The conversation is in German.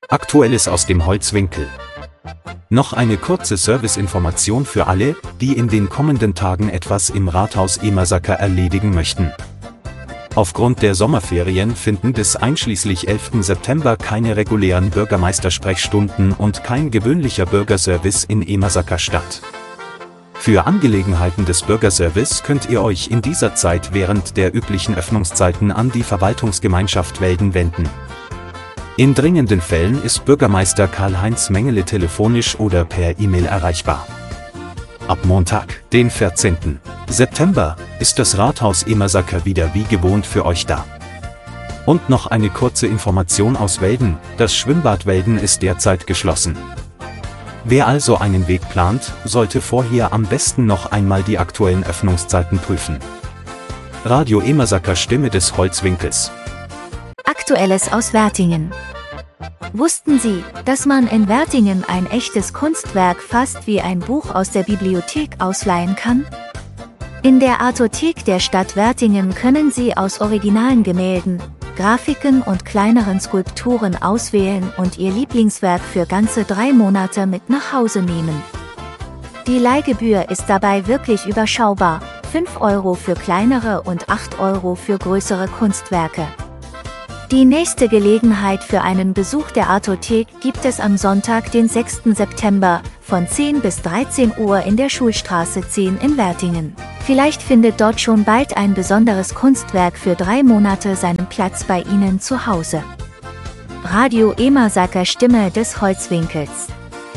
Aktuelles aus dem Holzwinkel. Noch eine kurze Serviceinformation für alle, die in den kommenden Tagen etwas im Rathaus Emersaker erledigen möchten. Aufgrund der Sommerferien finden bis einschließlich 11. September keine regulären Bürgermeistersprechstunden und kein gewöhnlicher Bürgerservice in Emersaker statt. Für Angelegenheiten des Bürgerservice könnt ihr euch in dieser Zeit während der üblichen Öffnungszeiten an die Verwaltungsgemeinschaft Welden wenden. In dringenden Fällen ist Bürgermeister Karl-Heinz Mengele telefonisch oder per E-Mail erreichbar. Ab Montag, den 14. September, ist das Rathaus Emersaker wieder wie gewohnt für euch da. Und noch eine kurze Information aus Welden: Das Schwimmbad Welden ist derzeit geschlossen. Wer also einen Weg plant, sollte vorher am besten noch einmal die aktuellen Öffnungszeiten prüfen. Radio Emersaker, Stimme des Holzwinkels. Aktuelles aus Wertingen. Wussten Sie, dass man in Wertingen ein echtes Kunstwerk fast wie ein Buch aus der Bibliothek ausleihen kann? In der Artothek der Stadt Wertingen können Sie aus originalen Gemälden, Grafiken und kleineren Skulpturen auswählen und Ihr Lieblingswerk für ganze 3 Monate mit nach Hause nehmen. Die Leihgebühr ist dabei wirklich überschaubar: 5 € für kleinere und 8 € für größere Kunstwerke. Die nächste Gelegenheit für einen Besuch der Artothek gibt es am Sonntag, den 6. September, von 10 bis 13 Uhr in der Schulstraße 10 in Wertingen. Vielleicht findet dort schon bald ein besonderes Kunstwerk für 3 Monate seinen Platz bei Ihnen zu Hause. Radio Emersaker, Stimme des Holzwinkels.